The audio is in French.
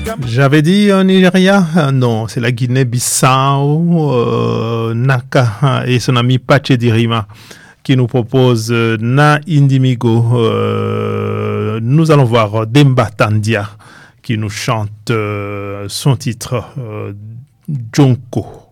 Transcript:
J'avais dit Nigeria, non, c'est la Guinée-Bissau, Naka et son ami Pache Dirima qui nous propose Na Indimigo. Nous allons voir Demba Tandia qui nous chante son titre Jonko.